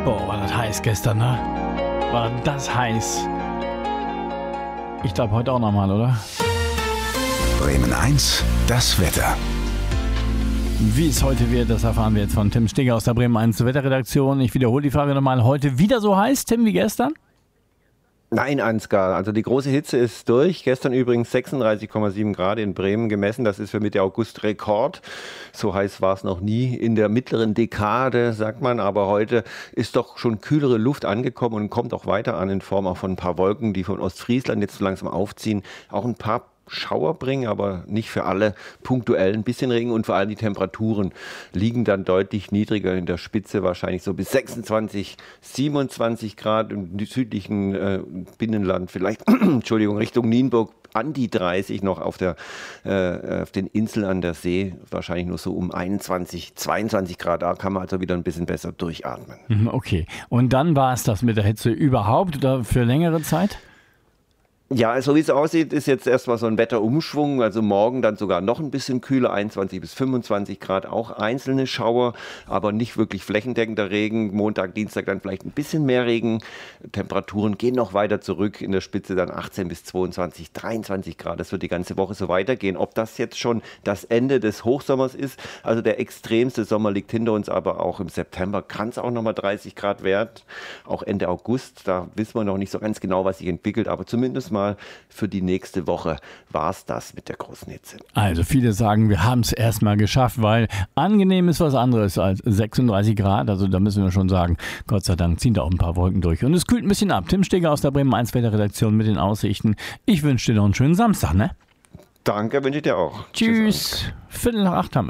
Boah, war das heiß gestern, ne? War das heiß. Ich glaube heute auch nochmal, oder? Bremen 1, das Wetter. Wie es heute wird, das erfahren wir jetzt von Tim Stigger aus der Bremen 1 Wetterredaktion. Ich wiederhole die Frage nochmal. Heute wieder so heiß, Tim, wie gestern? Nein, Ansgar. Also die große Hitze ist durch. Gestern übrigens 36,7 Grad in Bremen gemessen. Das ist für Mitte August Rekord. So heiß war es noch nie in der mittleren Dekade, sagt man. Aber heute ist doch schon kühlere Luft angekommen und kommt auch weiter an in Form auch von ein paar Wolken, die von Ostfriesland jetzt so langsam aufziehen. Auch ein paar Schauer bringen, aber nicht für alle, punktuell ein bisschen Regen, und vor allem die Temperaturen liegen dann deutlich niedriger, in der Spitze wahrscheinlich so bis 26, 27 Grad, im südlichen Binnenland vielleicht, Entschuldigung, Richtung Nienburg an die 30 noch, auf den Inseln an der See wahrscheinlich nur so um 21, 22 Grad, da kann man also wieder ein bisschen besser durchatmen. Okay, und dann war es das mit der Hitze überhaupt oder für längere Zeit? Ja, so wie es aussieht, ist jetzt erstmal so ein Wetterumschwung. Also morgen dann sogar noch ein bisschen kühler, 21 bis 25 Grad, auch einzelne Schauer, aber nicht wirklich flächendeckender Regen. Montag, Dienstag dann vielleicht ein bisschen mehr Regen. Temperaturen gehen noch weiter zurück, in der Spitze dann 18 bis 22, 23 Grad. Das wird die ganze Woche so weitergehen. Ob das jetzt schon das Ende des Hochsommers ist, also der extremste Sommer liegt hinter uns, aber auch im September kann es auch nochmal 30 Grad werden. Auch Ende August, da wissen wir noch nicht so ganz genau, was sich entwickelt, aber zumindest mal für die nächste Woche war es das mit der großen Hitze. Also viele sagen, wir haben es erstmal geschafft, weil angenehm ist was anderes als 36 Grad. Also da müssen wir schon sagen, Gott sei Dank ziehen da auch ein paar Wolken durch. Und es kühlt ein bisschen ab. Tim Stigger aus der Bremen 1 Wetterredaktion mit den Aussichten. Ich wünsche dir noch einen schönen Samstag, ne? Danke, wünsche ich dir auch. Tschüss. 7:45 haben wir.